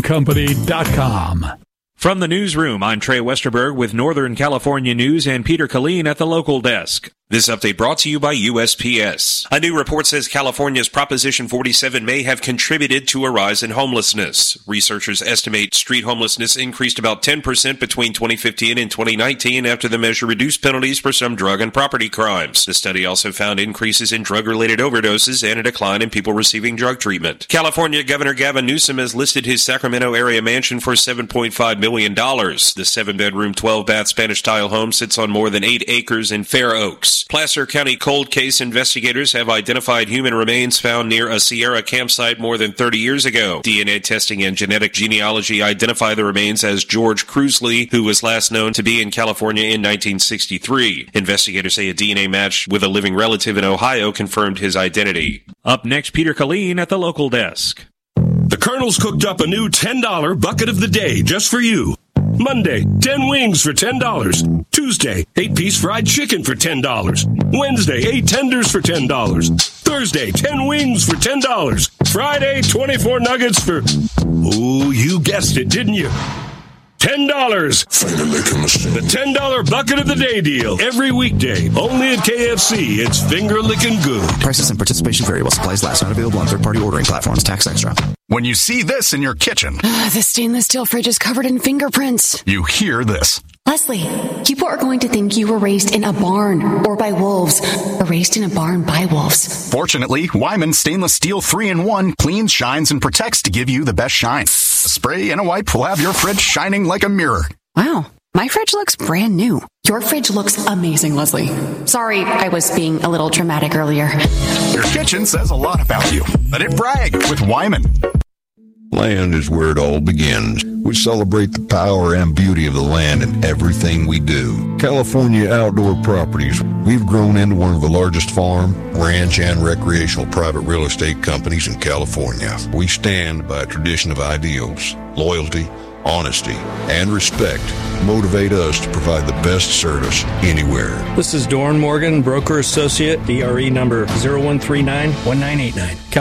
Company.com. From the newsroom, I'm Trey Westerberg with Northern California News and Peter Killeen at the local desk. This update brought to you by USPS. A new report says California's Proposition 47 may have contributed to a rise in homelessness. Researchers estimate street homelessness increased about 10% between 2015 and 2019 after the measure reduced penalties for some drug and property crimes. The study also found increases in drug-related overdoses and a decline in people receiving drug treatment. California Governor Gavin Newsom has listed his Sacramento area mansion for $7.5 million. The 7-bedroom, 12-bath Spanish tile home sits on more than 8 acres in Fair Oaks. Placer County cold case investigators have identified human remains found near a Sierra campsite more than 30 years ago. DNA testing and genetic genealogy identify the remains as George Cruisley, who was last known to be in California in 1963. Investigators say a DNA match with a living relative in Ohio confirmed his identity. Up next, Peter Killeen at the local desk. The Colonel's cooked up a new $10 bucket of the day just for you. Monday, 10 wings for $10. Tuesday, 8-piece fried chicken for $10. Wednesday, 8 tenders for $10. Thursday, 10 wings for $10. Friday, 24 nuggets for... Ooh, you guessed it, didn't you? $10. The $10 bucket of the day deal. Every weekday. Only at KFC. It's finger-licking good. Prices and participation vary while supplies last. Not available on third-party ordering platforms. Tax extra. When you see this in your kitchen. The stainless steel fridge is covered in fingerprints. You hear this. Leslie, people are going to think you were raised in a barn or by wolves, or raised in a barn by wolves. Fortunately, Wyman Stainless Steel 3-in-1 cleans, shines, and protects to give you the best shine. A spray and a wipe will have your fridge shining like a mirror. Wow, my fridge looks brand new. Your fridge looks amazing, Leslie. Sorry, I was being a little dramatic earlier. Your kitchen says a lot about you. Let it brag with Wyman. Land is where it all begins. We celebrate the power and beauty of the land in everything we do. California Outdoor Properties. We've grown into one of the largest farm, ranch, and recreational private real estate companies in California. We stand by a tradition of ideals, loyalty, honesty, and respect motivate us to provide the best service anywhere. This is Doran Morgan, broker associate, DRE number 01391989,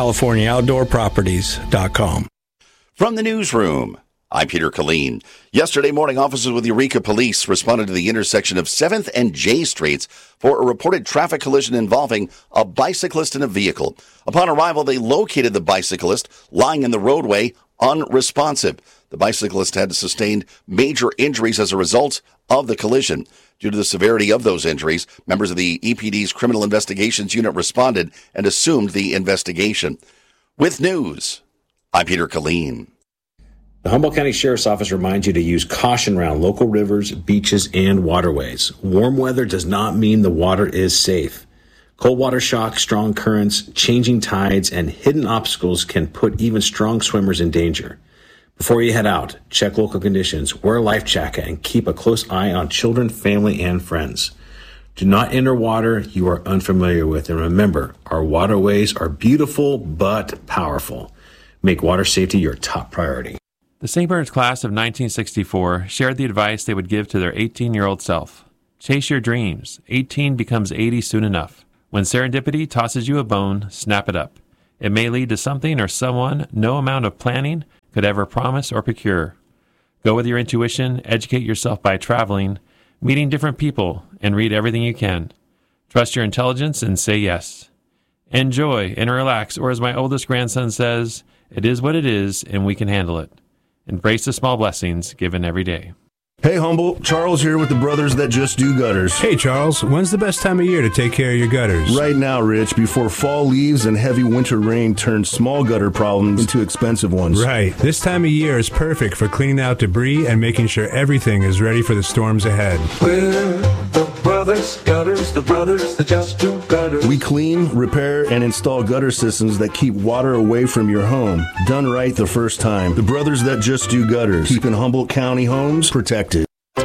CaliforniaOutdoorProperties.com. From the newsroom, I'm Peter Killeen. Yesterday morning, officers with Eureka Police responded to the intersection of 7th and J Streets for a reported traffic collision involving a bicyclist and a vehicle. Upon arrival, they located the bicyclist lying in the roadway unresponsive. The bicyclist had sustained major injuries as a result of the collision. Due to the severity of those injuries, members of the EPD's Criminal Investigations Unit responded and assumed the investigation. With news, I'm Peter Killeen. The Humboldt County Sheriff's Office reminds you to use caution around local rivers, beaches, and waterways. Warm weather does not mean the water is safe. Cold water shock, strong currents, changing tides, and hidden obstacles can put even strong swimmers in danger. Before you head out, check local conditions, wear a life jacket, and keep a close eye on children, family, and friends. Do not enter water you are unfamiliar with, and remember, our waterways are beautiful but powerful. Make water safety your top priority. The St. Bernard's class of 1964 shared the advice they would give to their 18-year-old self. Chase your dreams. 18 becomes 80 soon enough. When serendipity tosses you a bone, snap it up. It may lead to something or someone no amount of planning could ever promise or procure. Go with your intuition, educate yourself by traveling, meeting different people, and read everything you can. Trust your intelligence and say yes. Enjoy and relax, or as my oldest grandson says, it is what it is, and we can handle it. Embrace the small blessings given every day. Hey, Humboldt. Charles here with the Brothers That Just Do Gutters. Hey, Charles. When's the best time of year to take care of your gutters? Right now, Rich, before fall leaves and heavy winter rain turns small gutter problems into expensive ones. Right. This time of year is perfect for cleaning out debris and making sure everything is ready for the storms ahead. We're the Brothers Gutters, the Brothers That Just Do Gutters. We clean, repair, and install gutter systems that keep water away from your home. Done right the first time. The Brothers That Just Do Gutters. Keeping Humboldt County homes protected.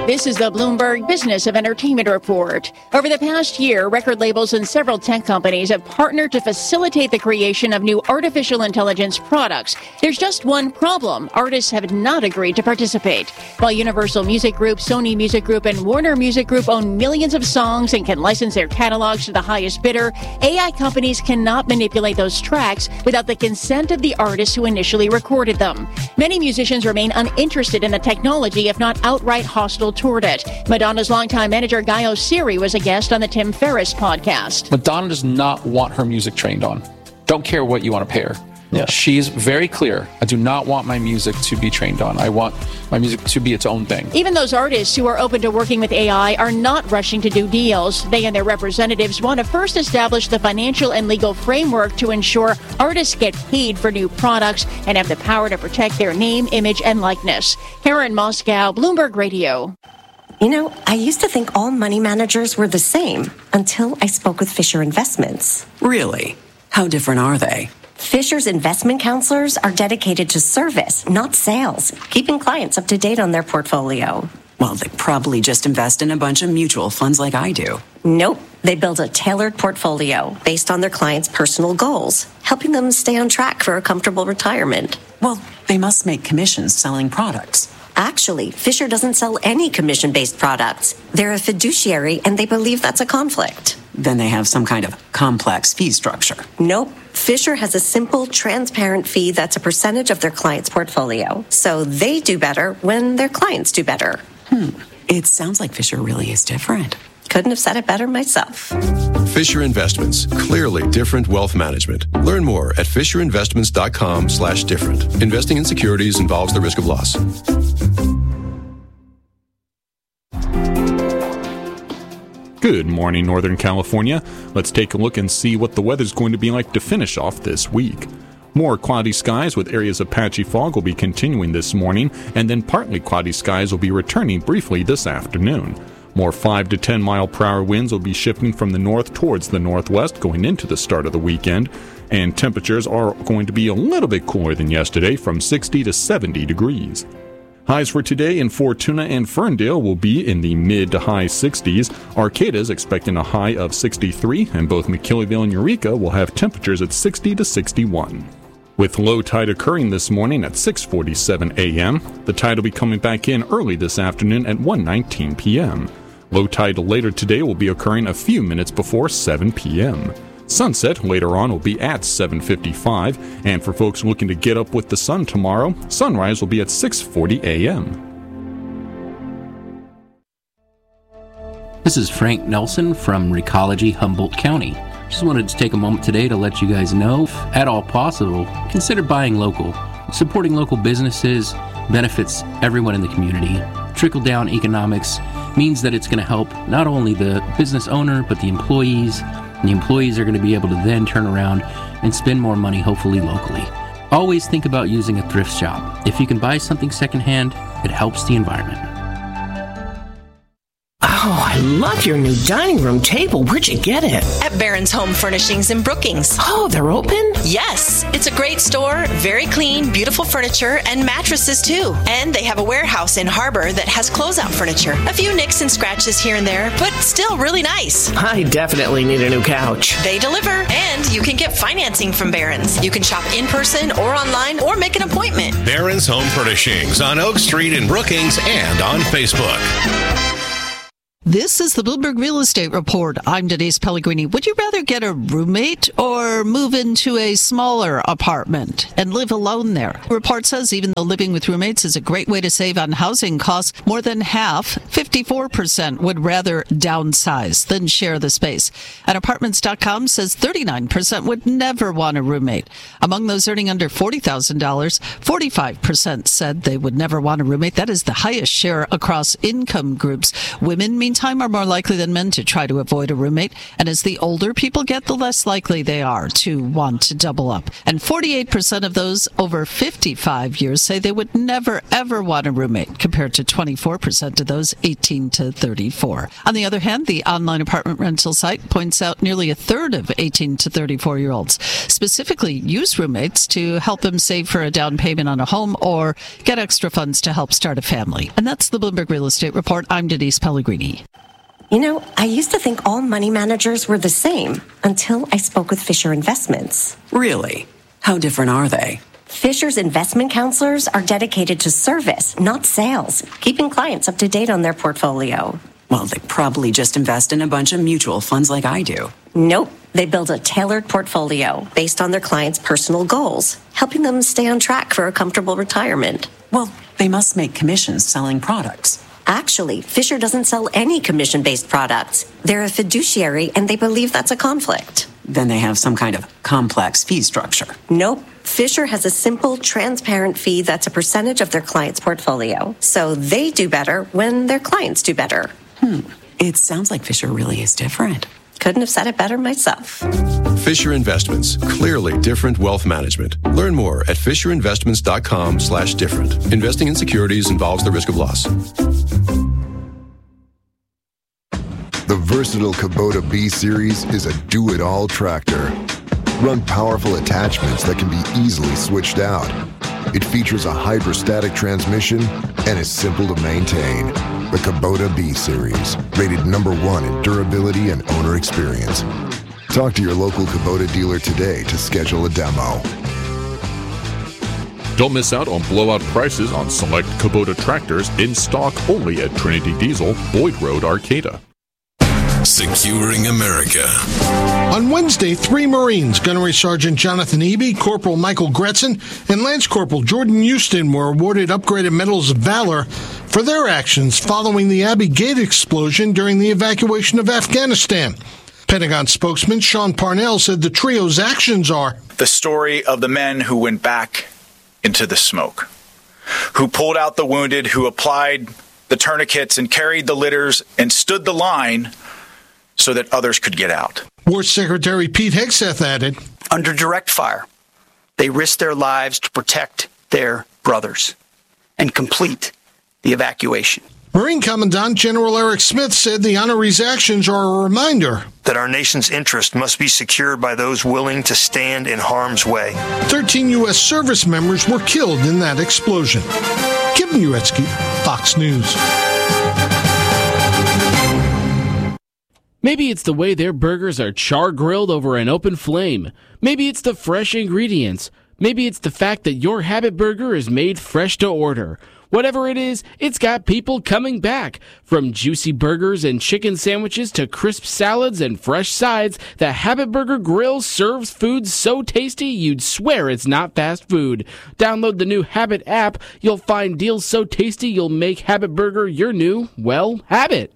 This is the Bloomberg Business of Entertainment Report. Over the past year, record labels and several tech companies have partnered to facilitate the creation of new artificial intelligence products. There's just one problem. Artists have not agreed to participate. While Universal Music Group, Sony Music Group, and Warner Music Group own millions of songs and can license their catalogs to the highest bidder, AI companies cannot manipulate those tracks without the consent of the artists who initially recorded them. Many musicians remain uninterested in the technology, if not outright hostile toward it. Madonna's longtime manager Guy Oseary was a guest on the Tim Ferriss podcast. Madonna does not want her music trained on. Don't care what you want to pay her. Yeah. She's very clear. I do not want my music to be trained on. I want my music to be its own thing. Even those artists who are open to working with AI are not rushing to do deals. They and their representatives want to first establish the financial and legal framework to ensure artists get paid for new products and have the power to protect their name, image, and likeness. Karen Moscow, Bloomberg Radio. You know, I used to think all money managers were the same until I spoke with Fisher Investments. Really? How different are they? Fisher's investment counselors are dedicated to service, not sales, keeping clients up to date on their portfolio. Well, they probably just invest in a bunch of mutual funds like I do. Nope. They build a tailored portfolio based on their clients' personal goals, helping them stay on track for a comfortable retirement. Well, they must make commissions selling products. Actually, Fisher doesn't sell any commission-based products. They're a fiduciary, and they believe that's a conflict. Then they have some kind of complex fee structure. Nope. Fisher has a simple, transparent fee that's a percentage of their client's portfolio. So they do better when their clients do better. It sounds like Fisher really is different. Couldn't have said it better myself. Fisher Investments. Clearly different wealth management. Learn more at fisherinvestments.com/different. Investing in securities involves the risk of loss. Good morning, Northern California. Let's take a look and see what the weather's going to be like to finish off this week. More cloudy skies with areas of patchy fog will be continuing this morning, and then partly cloudy skies will be returning briefly this afternoon. More 5 to 10 mile per hour winds will be shifting from the north towards the northwest going into the start of the weekend, and temperatures are going to be a little bit cooler than yesterday, from 60 to 70 degrees. Highs for today in Fortuna and Ferndale will be in the mid to high 60s. Arcata is expecting a high of 63, and both McKinleyville and Eureka will have temperatures at 60 to 61. With low tide occurring this morning at 6:47 a.m., the tide will be coming back in early this afternoon at 1:19 p.m. Low tide later today will be occurring a few minutes before 7 p.m. Sunset later on will be at 7:55, and for folks looking to get up with the sun tomorrow, sunrise will be at 6:40 a.m. This is Frank Nelson from Recology, Humboldt County. Just wanted to take a moment today to let you guys know, if at all possible, consider buying local. Supporting local businesses benefits everyone in the community. Trickle-down economics means that it's going to help not only the business owner, but the employees. And the employees are going to be able to then turn around and spend more money, hopefully locally. Always think about using a thrift shop. If you can buy something secondhand, it helps the environment. Oh, I love your new dining room table. Where'd you get it? At Barron's Home Furnishings in Brookings. Oh, they're open? Yes. It's a great store, very clean, beautiful furniture, and mattresses too. And they have a warehouse in Harbor that has closeout furniture. A few nicks and scratches here and there, but still really nice. I definitely need a new couch. They deliver, and you can get financing from Barron's. You can shop in person or online or make an appointment. Barron's Home Furnishings on Oak Street in Brookings and on Facebook. This is the Bloomberg Real Estate Report. I'm Denise Pellegrini. Would you rather get a roommate or move into a smaller apartment and live alone there? The report says even though living with roommates is a great way to save on housing costs, more than half, 54%, would rather downsize than share the space. And Apartments.com says 39% would never want a roommate. Among those earning under $40,000, 45% said they would never want a roommate. That is the highest share across income groups. Women, meantime, meantime, are more likely than men to try to avoid a roommate. And as the older people get, the less likely they are to want to double up. And 48% of those over 55 years say they would never, ever want a roommate, compared to 24% of those 18 to 34. On the other hand, the online apartment rental site points out nearly a third of 18 to 34-year-olds specifically use roommates to help them save for a down payment on a home or get extra funds to help start a family. And that's the Bloomberg Real Estate Report. I'm Denise Pellegrini. You know, I used to think all money managers were the same until I spoke with Fisher Investments. Really? How different are they? Fisher's investment counselors are dedicated to service, not sales, keeping clients up to date on their portfolio. Well, they probably just invest in a bunch of mutual funds like I do. Nope. They build a tailored portfolio based on their clients' personal goals, helping them stay on track for a comfortable retirement. Well, they must make commissions selling products. Actually, Fisher doesn't sell any commission-based products. They're a fiduciary, and they believe that's a conflict. Then they have some kind of complex fee structure. Nope. Fisher has a simple, transparent fee that's a percentage of their client's portfolio. So they do better when their clients do better. It sounds like Fisher really is different. Couldn't have said it better myself. Fisher Investments. Clearly different wealth management. Learn more at fisherinvestments.com/different. Investing in securities involves the risk of loss. The versatile Kubota B-Series is a do-it-all tractor. Run powerful attachments that can be easily switched out. It features a hydrostatic transmission and is simple to maintain. The Kubota B-Series, rated #1 in durability and owner experience. Talk to your local Kubota dealer today to schedule a demo. Don't miss out on blowout prices on select Kubota tractors in stock only at Trinity Diesel, Boyd Road, Arcata. Securing America. On Wednesday, 3 Marines, Gunnery Sergeant Jonathan Eby, Corporal Michael Gretzen, and Lance Corporal Jordan Houston were awarded upgraded Medals of Valor for their actions following the Abbey Gate explosion during the evacuation of Afghanistan. Pentagon spokesman Sean Parnell said the trio's actions are the story of the men who went back into the smoke, who pulled out the wounded, who applied the tourniquets and carried the litters and stood the line so that others could get out. War Secretary Pete Hegseth added, under direct fire, they risked their lives to protect their brothers and complete the evacuation. Marine Commandant General Eric Smith said the honorees' actions are a reminder that our nation's interest must be secured by those willing to stand in harm's way. 13 U.S. service members were killed in that explosion. Kevin Uretsky, Fox News. Maybe it's the way their burgers are char-grilled over an open flame. Maybe it's the fresh ingredients. Maybe it's the fact that your Habit Burger is made fresh to order. Whatever it is, it's got people coming back. From juicy burgers and chicken sandwiches to crisp salads and fresh sides, the Habit Burger Grill serves food so tasty you'd swear it's not fast food. Download the new Habit app. You'll find deals so tasty you'll make Habit Burger your new, well, habit.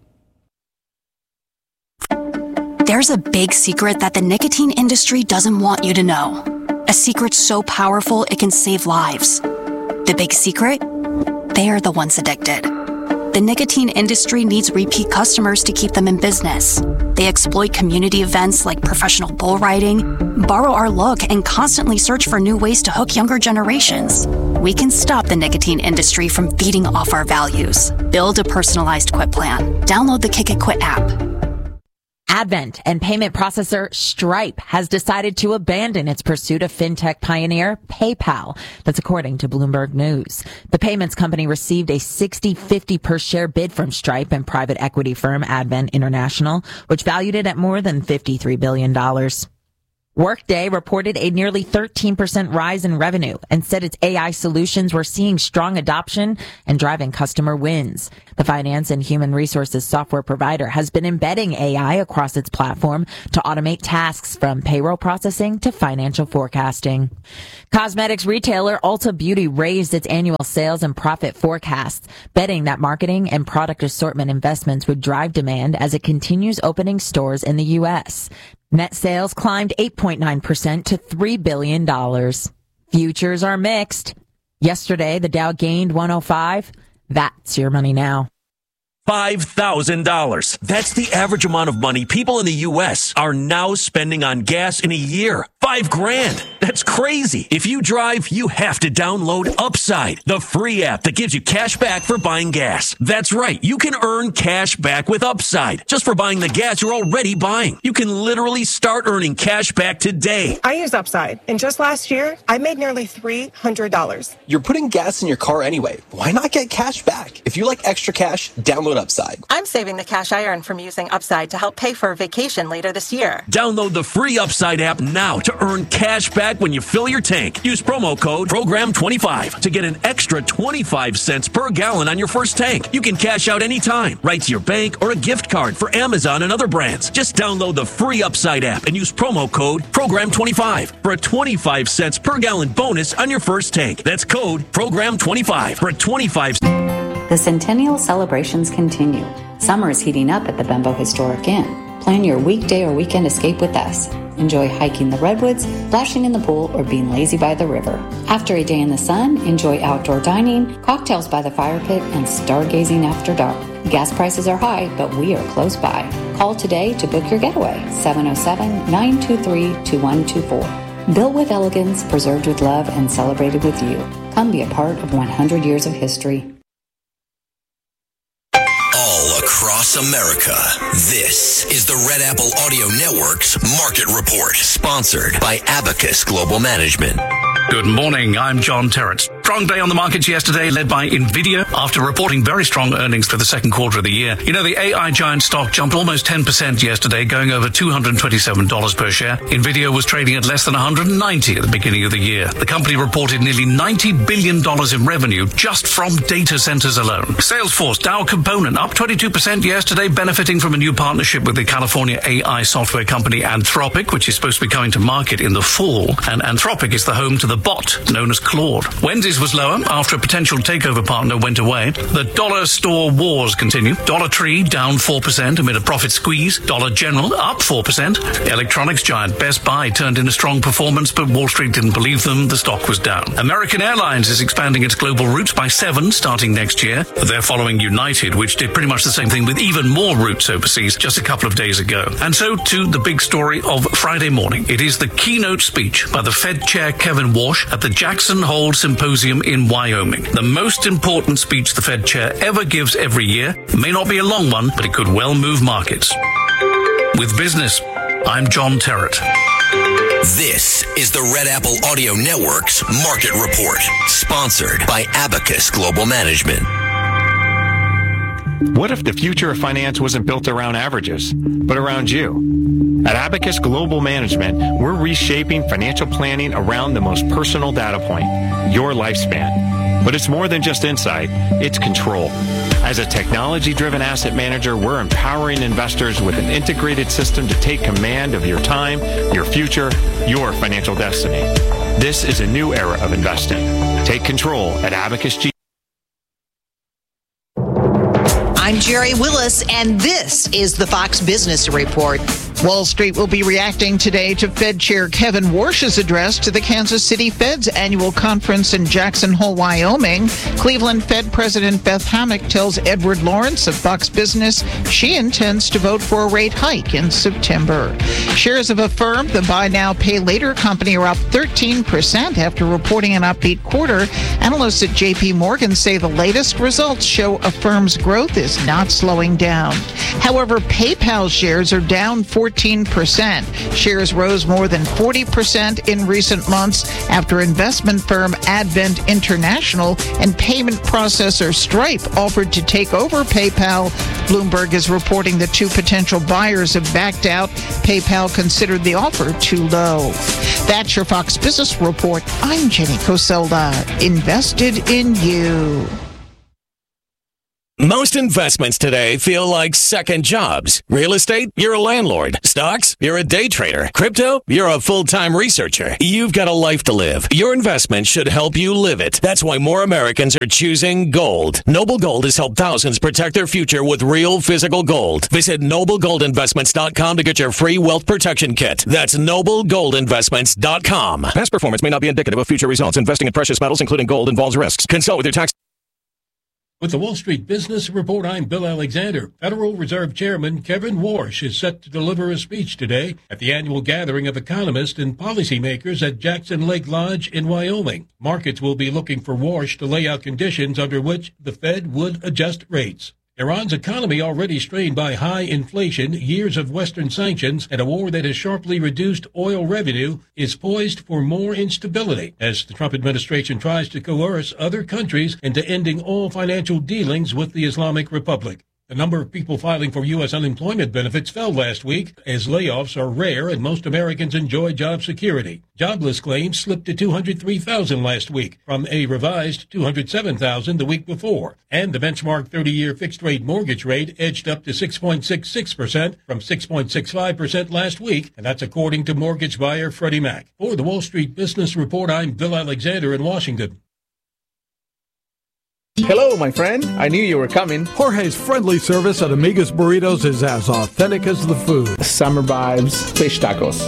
There's a big secret that the nicotine industry doesn't want you to know. A secret so powerful it can save lives. The big secret? They're the ones addicted. The nicotine industry needs repeat customers to keep them in business. They exploit community events like professional bull riding, borrow our look, and constantly search for new ways to hook younger generations. We can stop the nicotine industry from feeding off our values. Build a personalized quit plan. Download the Kick It Quit app. Advent and payment processor Stripe has decided to abandon its pursuit of fintech pioneer PayPal. That's according to Bloomberg News. The payments company received a $60.50 per share bid from Stripe and private equity firm Advent International, which valued it at more than $53 billion. Workday reported a nearly 13% rise in revenue and said its AI solutions were seeing strong adoption and driving customer wins. The finance and human resources software provider has been embedding AI across its platform to automate tasks from payroll processing to financial forecasting. Cosmetics retailer Ulta Beauty raised its annual sales and profit forecasts, betting that marketing and product assortment investments would drive demand as it continues opening stores in the U.S. Net sales climbed 8.9% to $3 billion. Futures are mixed. Yesterday, the Dow gained 105. That's your money now. $5,000. That's the average amount of money people in the U.S. are now spending on gas in a year. $5,000. That's crazy. If you drive, you have to download Upside, the free app that gives you cash back for buying gas. That's right. You can earn cash back with Upside just for buying the gas you're already buying. You can literally start earning cash back today. I use Upside, and just last year, I made nearly $300. You're putting gas in your car anyway. Why not get cash back? If you like extra cash, download Upside. I'm saving the cash I earn from using Upside to help pay for a vacation later this year. Download the free Upside app now to earn cash back when you fill your tank. Use promo code PROGRAM25 to get an extra 25 cents per gallon on your first tank. You can cash out anytime, right to your bank or a gift card for Amazon and other brands. Just download the free Upside app and use promo code PROGRAM25 for a 25 cents per gallon bonus on your first tank. That's code PROGRAM25 for a 25 The Centennial celebrations continue. Summer is heating up at the Bembo Historic Inn. Plan your weekday or weekend escape with us. Enjoy hiking the redwoods, splashing in the pool, or being lazy by the river. After a day in the sun, enjoy outdoor dining, cocktails by the fire pit, and stargazing after dark. Gas prices are high, but we are close by. Call today to book your getaway, 707-923-2124. Built with elegance, preserved with love, and celebrated with you. Come be a part of 100 years of history. Across America, this is the Red Apple Audio Network's Market Report, sponsored by Abacus Global Management. Good morning, I'm John Terrett. Strong day on the markets yesterday, led by NVIDIA, after reporting very strong earnings for the second quarter of the year. You know, the AI giant stock jumped almost 10% yesterday, going over $227 per share. NVIDIA was trading at less than $190 at the beginning of the year. The company reported nearly $90 billion in revenue just from data centers alone. Salesforce Dow Component up 22% yesterday, benefiting from a new partnership with the California AI software company Anthropic, which is supposed to be coming to market in the fall. And Anthropic is the home to the bot known as Claude. Wednesday's was lower after a potential takeover partner went away. The dollar store wars continue. Dollar Tree down 4% amid a profit squeeze. Dollar General up 4%. Electronics giant Best Buy turned in a strong performance, but Wall Street didn't believe them. The stock was down. American Airlines is expanding its global routes by 7 starting next year. They're following United, which did pretty much the same thing with even more routes overseas just a couple of days ago. And so to the big story of Friday morning. It is the keynote speech by the Fed Chair Kevin Warsh at the Jackson Hole Symposium in Wyoming. The most important speech the Fed Chair ever gives every year. It may not be a long one, but it could well move markets. With business, I'm John Terrett. This is the Red Apple Audio Network's Market Report, sponsored by Abacus Global Management. What if the future of finance wasn't built around averages, but around you? At Abacus Global Management, we're reshaping financial planning around the most personal data point, your lifespan. But it's more than just insight, it's control. As a technology-driven asset manager, we're empowering investors with an integrated system to take command of your time, your future, your financial destiny. This is a new era of investing. Take control at Abacus G. I'm Jerry Willis, and this is the Fox Business Report. Wall Street will be reacting today to Fed Chair Kevin Warsh's address to the Kansas City Fed's annual conference in Jackson Hole, Wyoming. Cleveland Fed President Beth Hammack tells Edward Lawrence of Fox Business she intends to vote for a rate hike in September. Shares of Affirm, the buy now, pay later company, are up 13% after reporting an upbeat quarter. Analysts at JP Morgan say the latest results show Affirm's growth is not slowing down. However, PayPal shares are down 14%. Shares rose more than 40% in recent months after investment firm Advent International and payment processor Stripe offered to take over PayPal. Bloomberg is reporting the two potential buyers have backed out. PayPal considered the offer too low. That's your Fox Business Report. I'm Jenny Coselda. Invested in you. Most investments today feel like second jobs. Real estate, you're a landlord. Stocks, you're a day trader. Crypto, you're a full-time researcher. You've got a life to live. Your investment should help you live it. That's why more Americans are choosing gold. Noble Gold has helped thousands protect their future with real physical gold. Visit NobleGoldInvestments.com to get your free wealth protection kit. That's NobleGoldInvestments.com. Past performance may not be indicative of future results. Investing in precious metals, including gold, involves risks. Consult with your tax With the Wall Street Business Report, I'm Bill Alexander. Federal Reserve Chairman Kevin Warsh is set to deliver a speech today at the annual gathering of economists and policymakers at Jackson Lake Lodge in Wyoming. Markets will be looking for Warsh to lay out conditions under which the Fed would adjust rates. Iran's economy, already strained by high inflation, years of Western sanctions, and a war that has sharply reduced oil revenue, is poised for more instability as the Trump administration tries to coerce other countries into ending all financial dealings with the Islamic Republic. The number of people filing for U.S. unemployment benefits fell last week as layoffs are rare and most Americans enjoy job security. Jobless claims slipped to 203,000 last week from a revised 207,000 the week before. And the benchmark 30-year fixed-rate mortgage rate edged up to 6.66% from 6.65% last week, and that's according to mortgage buyer Freddie Mac. For the Wall Street Business Report, I'm Bill Alexander in Washington. Hello, my friend. I knew you were coming. Jorge's friendly service at Amigas Burritos is as authentic as the food. Summer vibes, fish tacos,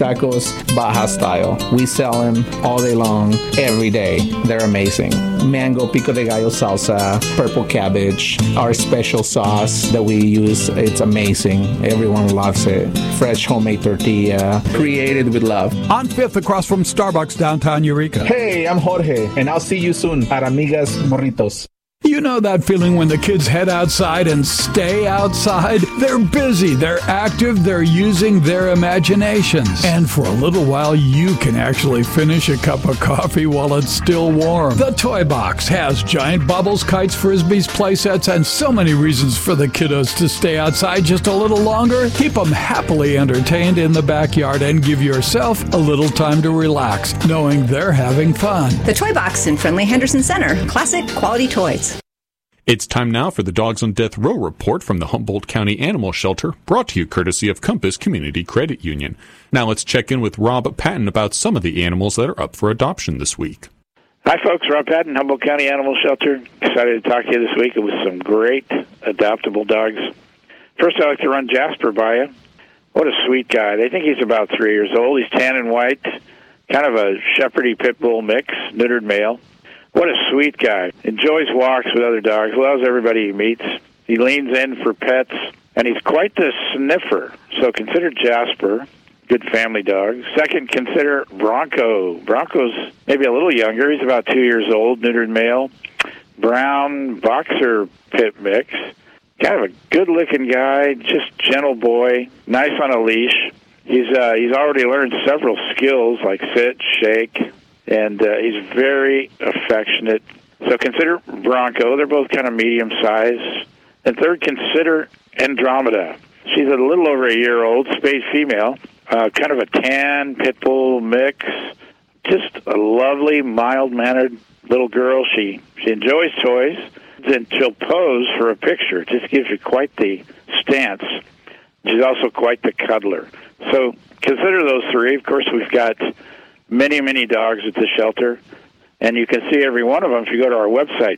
Baja style. We sell them all day long, every day. They're amazing. Mango pico de gallo salsa, purple cabbage, our special sauce that we use. It's amazing. Everyone loves it. Fresh homemade tortilla, created with love. On 5th across from Starbucks downtown Eureka. Hey, I'm Jorge, and I'll see you soon at Amigas Burritos. You know that feeling when the kids head outside and stay outside? They're busy, they're active, they're using their imaginations. And for a little while, you can actually finish a cup of coffee while it's still warm. The Toy Box has giant bubbles, kites, frisbees, play sets, and so many reasons for the kiddos to stay outside just a little longer. Keep them happily entertained in the backyard and give yourself a little time to relax, knowing they're having fun. The Toy Box in friendly Henderson Center. Classic quality toys. It's time now for the Dogs on Death Row report from the Humboldt County Animal Shelter, brought to you courtesy of Compass Community Credit Union. Now let's check in with Rob Patton about some of the animals that are up for adoption this week. Hi, folks. Rob Patton, Humboldt County Animal Shelter. Excited to talk to you this week with some great adoptable dogs. First, I'd like to run Jasper by you. What a sweet guy. They think he's about 3 years old. He's tan and white, kind of a Shepherdie Pit Bull mix, neutered male. What a sweet guy. Enjoys walks with other dogs, loves everybody he meets. He leans in for pets, and he's quite the sniffer. So consider Jasper, good family dog. Second, consider Bronco. Bronco's maybe a little younger. He's about 2 years old, neutered male. Brown boxer pit mix. Kind of a good-looking guy, just gentle boy, nice on a leash. He's already learned several skills like sit, shake, and he's very affectionate. So consider Bronco. They're both kind of medium size. And third, consider Andromeda. She's a little over a year old, spayed female, kind of a tan pit bull mix. Just a lovely, mild-mannered little girl. She enjoys toys. Then she'll pose for a picture. It just gives you quite the stance. She's also quite the cuddler. So consider those three. Of course, we've got many, many dogs at the shelter, and you can see every one of them if you go to our website,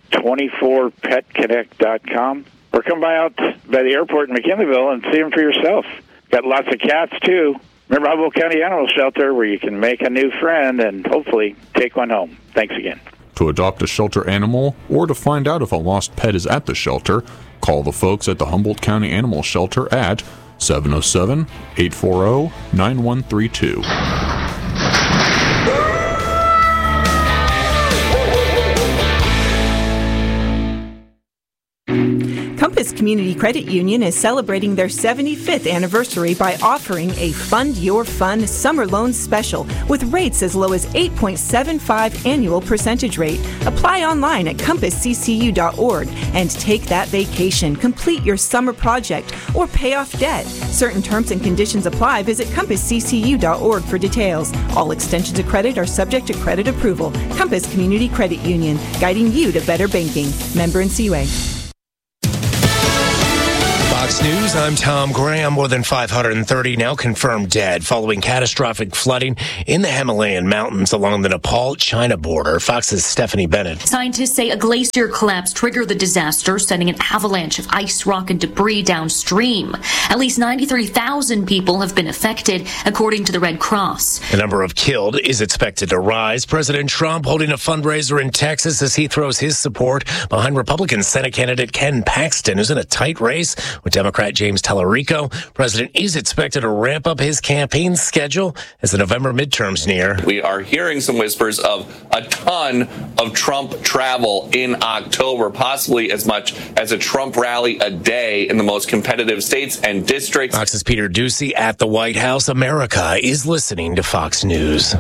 24petconnect.com, or come by out by the airport in McKinleyville and see them for yourself. Got lots of cats, too. Remember Humboldt County Animal Shelter, where you can make a new friend and hopefully take one home. Thanks again. To adopt a shelter animal, or to find out if a lost pet is at the shelter, call the folks at the Humboldt County Animal Shelter at 707-840-9132. Compass Community Credit Union is celebrating their 75th anniversary by offering a Fund Your Fun summer loan special with rates as low as 8.75 annual percentage rate. Apply online at compassccu.org and take that vacation, complete your summer project, or pay off debt. Certain terms and conditions apply. Visit compassccu.org for details. All extensions of credit are subject to credit approval. Compass Community Credit Union, guiding you to better banking. Member NCUA. Fox News, I'm Tom Graham. More than 530 now confirmed dead following catastrophic flooding in the Himalayan mountains along the Nepal-China border. Fox's Stephanie Bennett. Scientists say a glacier collapse triggered the disaster, sending an avalanche of ice, rock, and debris downstream. At least 93,000 people have been affected, according to the Red Cross. The number of killed is expected to rise. President Trump holding a fundraiser in Texas as he throws his support behind Republican Senate candidate Ken Paxton, who's in a tight race with Democrat James Tallarico. President is expected to ramp up his campaign schedule as the November midterms near. We are hearing some whispers of a ton of Trump travel in October, possibly as much as a Trump rally a day in the most competitive states and districts. Fox's Peter Doocy at the White House. America is listening to Fox News.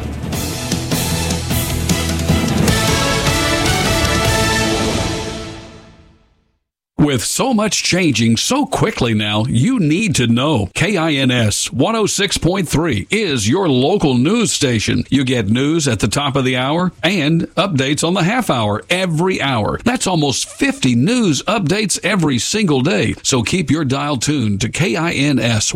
With so much changing so quickly now, you need to know. KINS 106.3 is your local news station. You get news at the top of the hour and updates on the half hour every hour. That's almost 50 news updates every single day. So keep your dial tuned to KINS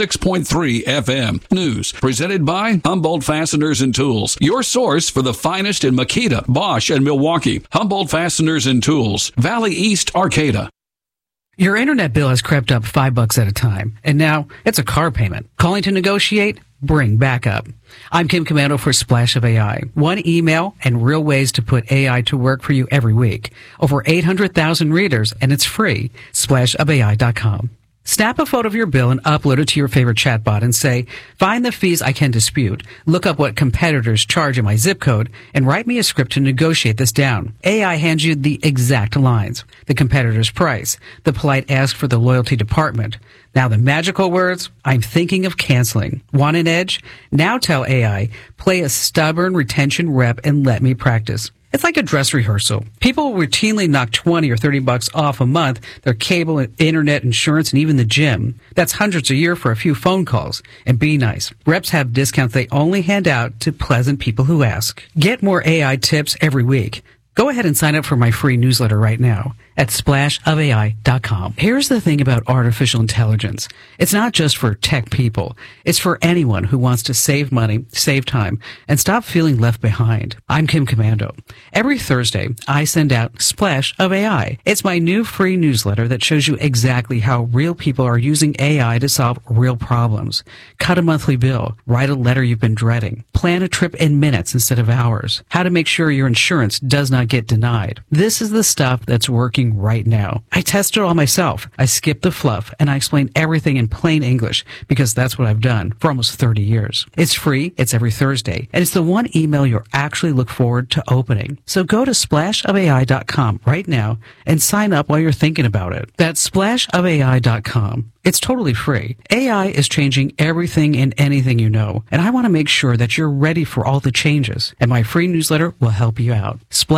106.3 FM. News presented by Humboldt Fasteners and Tools, your source for the finest in Makita, Bosch, and Milwaukee. Humboldt Fasteners and Tools, Valley East, Arcata. Your internet bill has crept up $5 at a time, and now it's a car payment. Calling to negotiate? Bring backup. I'm Kim Commando for Splash of AI. One email and real ways to put AI to work for you every week. Over 800,000 readers, and it's free. SplashofAI.com. Snap a photo of your bill and upload it to your favorite chatbot and say, find the fees I can dispute, look up what competitors charge in my zip code, and write me a script to negotiate this down. AI hands you the exact lines, the competitor's price, the polite ask for the loyalty department. Now the magical words, I'm thinking of canceling. Want an edge? Now tell AI, play a stubborn retention rep and let me practice. It's like a dress rehearsal. People routinely knock $20 or $30 off a month, their cable, internet, insurance, and even the gym. That's hundreds a year for a few phone calls. And be nice. Reps have discounts they only hand out to pleasant people who ask. Get more AI tips every week. Go ahead and sign up for my free newsletter right now at SplashofAI.com. Here's the thing about artificial intelligence. It's not just for tech people. It's for anyone who wants to save money, save time, and stop feeling left behind. I'm Kim Commando. Every Thursday, I send out Splash of AI. It's my new free newsletter that shows you exactly how real people are using AI to solve real problems. Cut a monthly bill. Write a letter you've been dreading. Plan a trip in minutes instead of hours. How to make sure your insurance does not get denied. This is the stuff that's working right now. I test it all myself. I skip the fluff and I explain everything in plain English because that's what I've done for almost 30 years. It's free. It's every Thursday. And it's the one email you'll actually look forward to opening. So go to SplashofAI.com right now and sign up while you're thinking about it. That's SplashofAI.com. It's totally free. AI is changing everything and anything you know, and I want to make sure that you're ready for all the changes, and my free newsletter will help you out.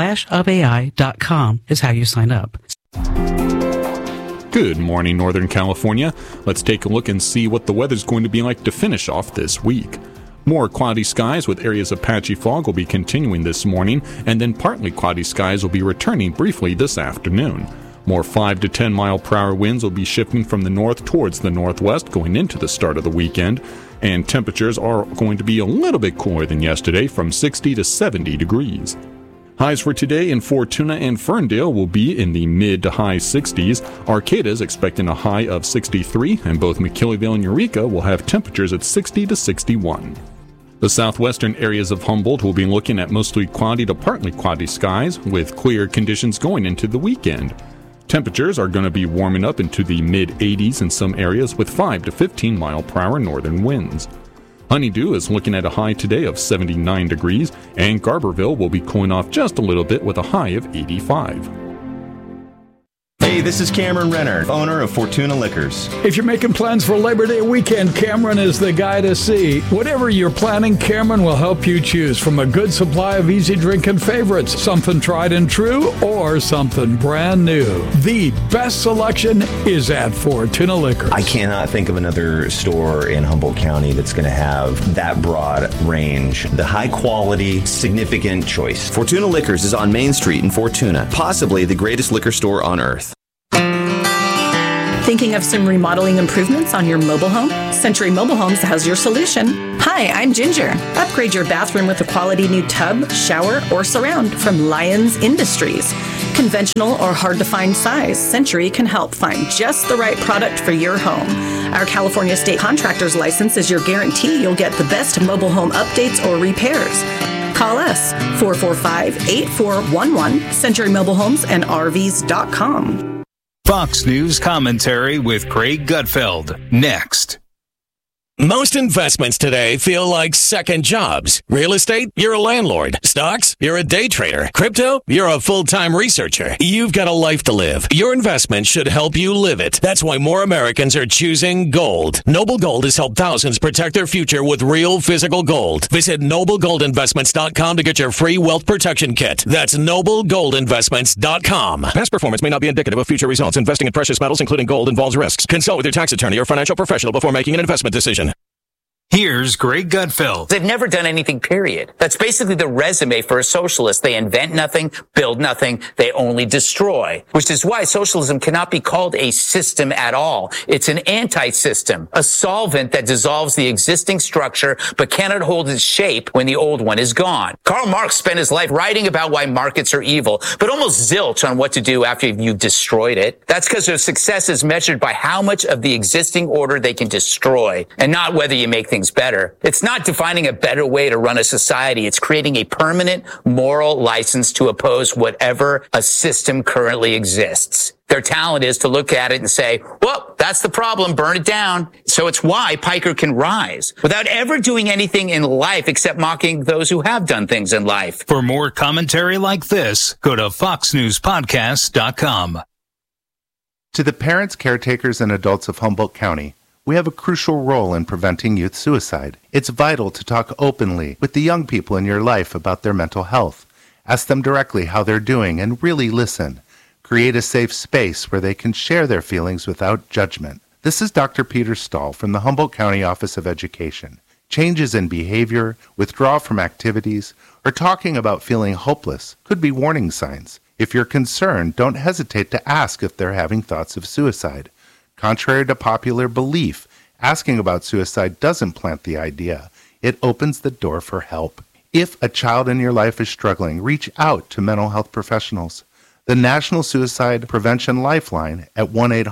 SplashofAI.com is how you sign up. Good morning, Northern California. Let's take a look and see what the weather's going to be like to finish off this week. More cloudy skies with areas of patchy fog will be continuing this morning, and then partly cloudy skies will be returning briefly this afternoon. More 5 to 10 mile per hour winds will be shifting from the north towards the northwest going into the start of the weekend, and temperatures are going to be a little bit cooler than yesterday, from 60 to 70 degrees. Highs for today in Fortuna and Ferndale will be in the mid to high 60s. Arcata is expecting a high of 63, and both McKinleyville and Eureka will have temperatures at 60 to 61. The southwestern areas of Humboldt will be looking at mostly cloudy to partly cloudy skies, with clear conditions going into the weekend. Temperatures are going to be warming up into the mid-80s in some areas with 5 to 15 mile per hour northern winds. Honeydew is looking at a high today of 79 degrees, and Garberville will be cooling off just a little bit with a high of 85. Hey, this is Cameron Renner, owner of Fortuna Liquors. If you're making plans for Labor Day weekend, Cameron is the guy to see. Whatever you're planning, Cameron will help you choose from a good supply of easy drinking favorites, something tried and true, or something brand new. The best selection is at Fortuna Liquors. I cannot think of another store in Humboldt County that's going to have that broad range. The high quality, significant choice. Fortuna Liquors is on Main Street in Fortuna, possibly the greatest liquor store on earth. Thinking of some remodeling improvements on your mobile home? Century Mobile Homes has your solution. Hi, I'm Ginger. Upgrade your bathroom with a quality new tub, shower, or surround from Lyons Industries. Conventional or hard-to-find size, Century can help find just the right product for your home. Our California State Contractor's License is your guarantee you'll get the best mobile home updates or repairs. Call us, 445-8411, Century Mobile Homes and RVs.com. Fox News commentary with Craig Gutfeld. Next. Most investments today feel like second jobs. Real estate, you're a landlord. Stocks, you're a day trader. Crypto, you're a full-time researcher. You've got a life to live. Your investment should help you live it. That's why more Americans are choosing gold. Noble Gold has helped thousands protect their future with real physical gold. Visit NobleGoldInvestments.com to get your free wealth protection kit. That's NobleGoldInvestments.com. Past performance may not be indicative of future results. Investing in precious metals, including gold, involves risks. Consult with your tax attorney or financial professional before making an investment decision. Here's Greg Gutfeld. They've never done anything, period. That's basically the resume for a socialist. They invent nothing, build nothing, they only destroy. Which is why socialism cannot be called a system at all. It's an anti-system, a solvent that dissolves the existing structure but cannot hold its shape when the old one is gone. Karl Marx spent his life writing about why markets are evil, but almost zilch on what to do after you've destroyed it. That's because their success is measured by how much of the existing order they can destroy, and not whether you make things better. It's not defining a better way to run a society. It's creating a permanent moral license to oppose whatever a system currently exists. Their talent is to look at it and say, well, that's the problem, burn it down. So it's why Piker can rise without ever doing anything in life except mocking those who have done things in life. For more commentary like this, go to foxnewspodcast.com. To the parents, caretakers, and adults of Humboldt County, we have a crucial role in preventing youth suicide. It's vital to talk openly with the young people in your life about their mental health. Ask them directly how they're doing and really listen. Create a safe space where they can share their feelings without judgment. This is Dr. Peter Stahl from the Humboldt County Office of Education. Changes in behavior, withdrawal from activities, or talking about feeling hopeless could be warning signs. If you're concerned, don't hesitate to ask if they're having thoughts of suicide. Contrary to popular belief, asking about suicide doesn't plant the idea. It opens the door for help. If a child in your life is struggling, reach out to mental health professionals. The National Suicide Prevention Lifeline at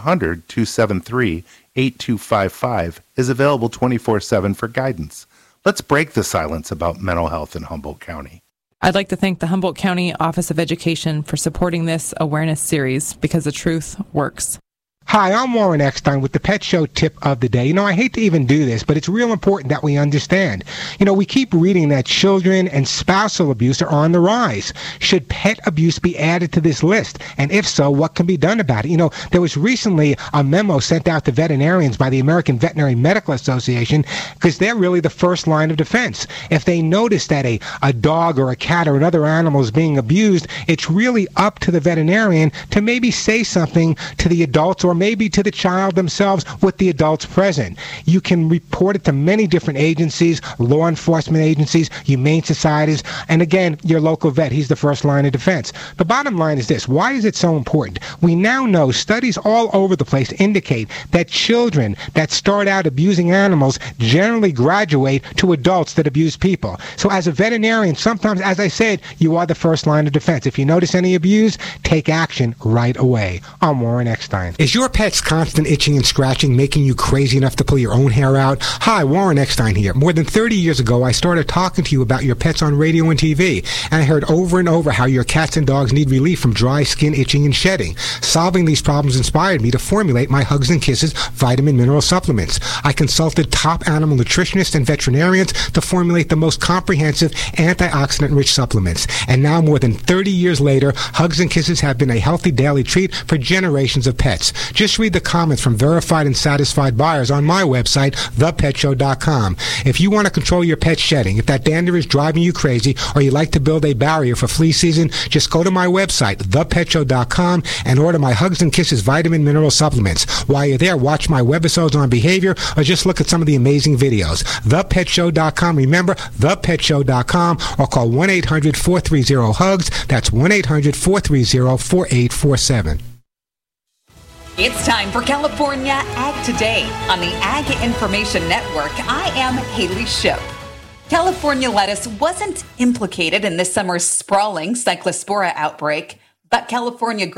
1-800-273-8255 is available 24/7 for guidance. Let's break the silence about mental health in Humboldt County. I'd like to thank the Humboldt County Office of Education for supporting this awareness series because the truth works. Hi, I'm Warren Eckstein with the Pet Show tip of the day. I hate to even do this, but it's real important that we understand. We keep reading that children and spousal abuse are on the rise. Should pet abuse be added to this list? And if so, what can be done about it? There was recently a memo sent out to veterinarians by the American Veterinary Medical Association because they're really the first line of defense. If they notice that a dog or a cat or another animal is being abused, it's really up to the veterinarian to maybe say something to the adults or maybe to the child themselves with the adults present. You can report it to many different agencies, law enforcement agencies, humane societies, and again, your local vet. He's the first line of defense. The bottom line is this. Why is it so important? We now know studies all over the place indicate that children that start out abusing animals generally graduate to adults that abuse people. So as a veterinarian, sometimes, as I said, you are the first line of defense. If you notice any abuse, take action right away. I'm Warren Eckstein. Is your pet's constant itching and scratching making you crazy enough to pull your own hair out? Hi, Warren Eckstein here. More than 30 years ago, I started talking to you about your pets on radio and TV, and I heard over and over how your cats and dogs need relief from dry skin, itching, and shedding. Solving these problems inspired me to formulate my Hugs and Kisses vitamin mineral supplements. I consulted top animal nutritionists and veterinarians to formulate the most comprehensive antioxidant-rich supplements. And now, more than 30 years later, Hugs and Kisses have been a healthy daily treat for generations of pets. Just read the comments from verified and satisfied buyers on my website, thepetshow.com. If you want to control your pet's shedding, if that dander is driving you crazy, or you like to build a barrier for flea season, just go to my website, thepetshow.com, and order my Hugs and Kisses vitamin mineral supplements. While you're there, watch my webisodes on behavior, or just look at some of the amazing videos. Thepetshow.com. Remember, thepetshow.com, or call 1-800-430-HUGS. That's 1-800-430-4847. It's time for California Ag Today on the Ag Information Network. I am Haley Ship. California lettuce wasn't implicated in this summer's sprawling Cyclospora outbreak, but California